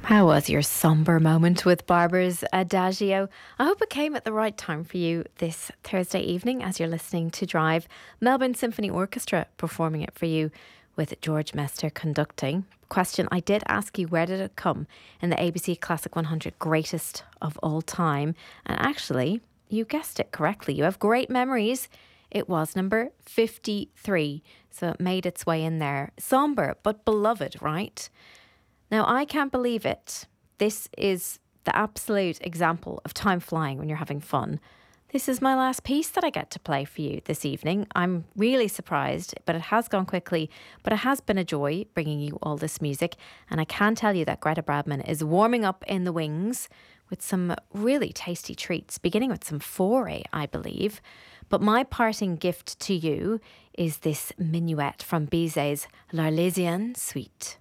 How was your somber moment with Barber's Adagio? I hope it came at the right time for you this Thursday evening as you're listening to Drive. Melbourne Symphony Orchestra performing it for you with George Mester conducting. Question I did ask you, where did it come in the ABC Classic 100 Greatest of All Time? And actually, you guessed it correctly. You have great memories. It was number 53, so it made its way in there. Somber, but beloved, right? Now, I can't believe it. This is the absolute example of time flying when you're having fun. This is my last piece that I get to play for you this evening. I'm really surprised, but it has gone quickly. But it has been a joy bringing you all this music. And I can tell you that Greta Bradman is warming up in the wings with some really tasty treats, beginning with some foray, I believe. But my parting gift to you is this minuet from Bizet's L'Arlésienne Suite.